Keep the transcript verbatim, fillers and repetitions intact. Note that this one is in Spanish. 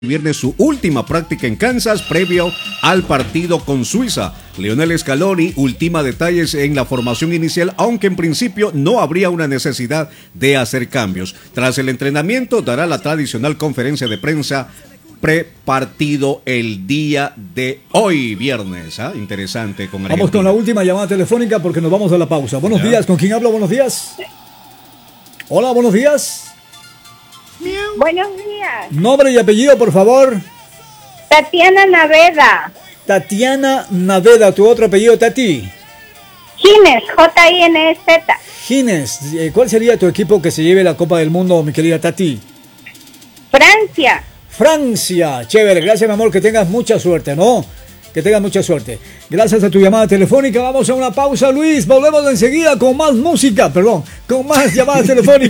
Viernes su última práctica en Kansas previo al partido con Suiza. Lionel Scaloni ultima detalles en la formación inicial, aunque en principio no habría una necesidad de hacer cambios. Tras el entrenamiento dará la tradicional conferencia de prensa pre-partido el día de hoy, viernes. ¿Ah? Interesante con Argentina. Vamos con la última llamada telefónica porque nos vamos a la pausa. Buenos ¿Ya? días, ¿con quién hablo? Buenos días. Hola, buenos días. Buenos días. Nombre y apellido, por favor. Tatiana Naveda. Tatiana Naveda, tu otro apellido, Tati. Gines, J I N E Z. Gines, ¿cuál sería tu equipo que se lleve la Copa del Mundo, mi querida Tati? Francia. Francia, chévere, gracias mi amor, que tengas mucha suerte, ¿no? Que tengas mucha suerte. Gracias a tu llamada telefónica, vamos a una pausa, Luis, volvemos enseguida con más música, perdón, con más llamadas telefónicas.